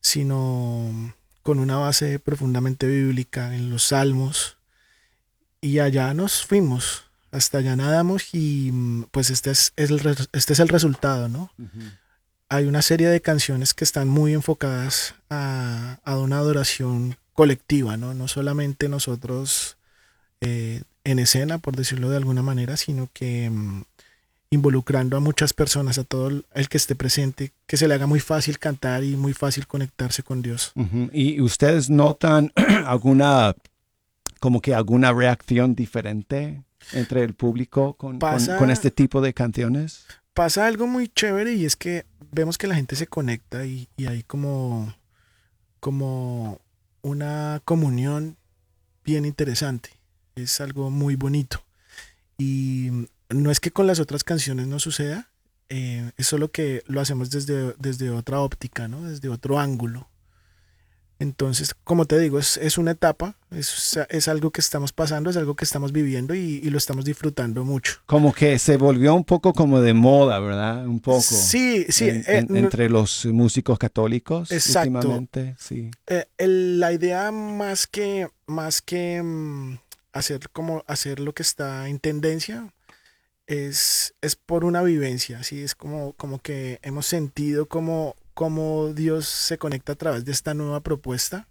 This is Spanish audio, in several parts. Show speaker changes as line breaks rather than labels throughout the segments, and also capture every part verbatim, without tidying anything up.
sino con una base profundamente bíblica en los salmos. Y allá nos fuimos, hasta allá nadamos y mm, pues este es, es el, res- este es el resultado, ¿no?
Ujú.
Hay una serie de canciones que están muy enfocadas a, a una adoración colectiva, ¿no? No solamente nosotros eh, en escena, por decirlo de alguna manera, sino que mm, involucrando a muchas personas, a todo el, el que esté presente, que se le haga muy fácil cantar y muy fácil conectarse con Dios.
Ujú. ¿Y ustedes notan alguna, como que alguna reacción diferente entre el público con, con, con
Pasa,
este tipo de canciones?
pasa algo muy chévere y es que vemos que la gente se conecta y, y hay como, como una comunión bien interesante. Es algo muy bonito. Y no es que con las otras canciones no suceda, eh, es solo que lo hacemos desde, desde otra óptica, ¿no? Desde otro ángulo. Entonces, como te digo, es, es una etapa, es, es algo que estamos pasando, es algo que estamos viviendo y, y lo estamos disfrutando mucho.
Como que se volvió un poco como de moda, ¿verdad? Un poco
Sí, sí,
en-
eh,
en-
no-
entre los músicos católicos
exacto.
últimamente, sí.
Eh, el- la idea más que, más que mm, hacer como hacer lo que está en tendencia, es, es por una vivencia, ¿sí? Es como, como que hemos sentido como, como Dios se conecta a través de esta nueva propuesta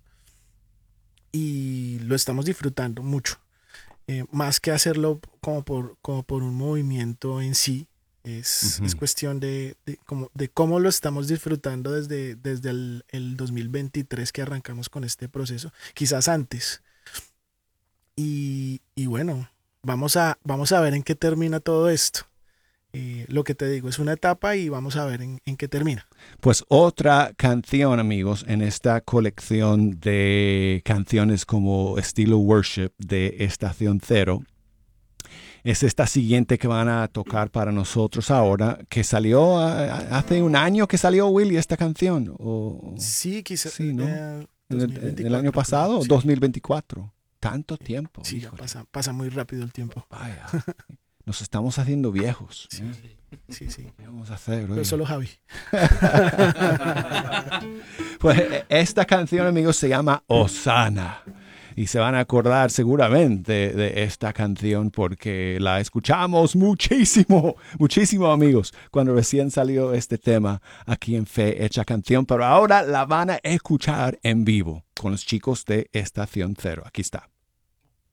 y lo estamos disfrutando mucho. Eh, más que hacerlo como por, como por un movimiento en sí, es, es
Ujú.
cuestión de, de, como, de cómo lo estamos disfrutando desde, desde el, el dos mil veintitrés que arrancamos con este proceso, quizás antes. Y, y bueno, vamos a, vamos a ver en qué termina todo esto. Eh, lo que te digo es una etapa y vamos a ver en, en qué termina.
Pues otra canción, amigos, en esta colección de canciones como estilo worship de Estación Cero, es esta siguiente que van a tocar para nosotros ahora, que salió ah, hace un año que salió Willy esta canción. O,
Sí, quizás
sí, ¿no?
eh,
¿En el, en el año
dos mil veinticuatro creo.
pasado o
Sí,
dos mil veinticuatro? Tanto tiempo,
sí, ya
híjole.
pasa, pasa muy rápido el tiempo.
Vaya, nos estamos haciendo viejos.
Sí,
¿Eh?
sí, sí.
¿Qué vamos a hacer,
Pero
oye?
solo Javi.
Pues esta canción, amigos, se llama Osana. Y se van a acordar seguramente de esta canción porque la escuchamos muchísimo, muchísimo, amigos, cuando recién salió este tema aquí en Fe Hecha Canción. Pero ahora la van a escuchar en vivo con los chicos de Estación Cero. Aquí está.